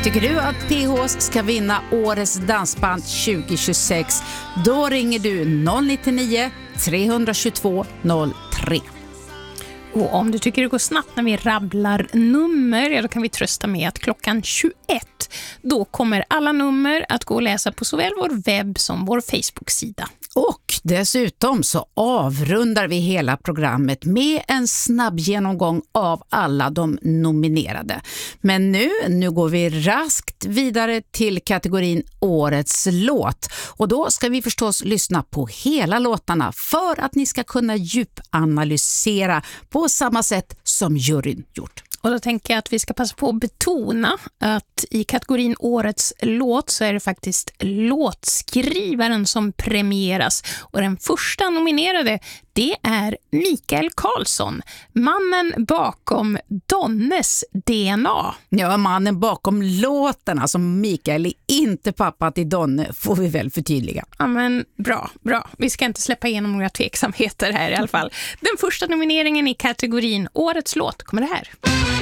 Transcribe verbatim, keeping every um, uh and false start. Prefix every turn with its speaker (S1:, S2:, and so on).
S1: Tycker du att P H ska vinna årets dansband tjugo tjugosex? Då ringer du noll nio nio, tre två två, noll tre.
S2: Och om du tycker det går snabbt när vi rabblar nummer, ja, då kan vi trösta med att klockan tjugoett, då kommer alla nummer att gå och läsa på såväl vår webb som vår Facebook-sida.
S1: Och dessutom så avrundar vi hela programmet med en snabb genomgång av alla de nominerade. Men nu, nu går vi raskt vidare till kategorin Årets låt. Och då ska vi förstås lyssna på hela låtarna för att ni ska kunna djupanalysera på samma sätt som juryn gjort.
S2: Och då tänker jag att vi ska passa på att betona att i kategorin Årets låt så är det faktiskt låtskrivaren som premieras. Och den första nominerade, det är Mikael Karlsson, mannen bakom Donnes D N A.
S1: Ja, mannen bakom låtarna, som Mikael är inte pappa till Donne, får vi väl förtydliga.
S2: Ja, men bra, bra. Vi ska inte släppa igenom några tveksamheter här i alla fall. Den första nomineringen i kategorin Årets låt kommer det här.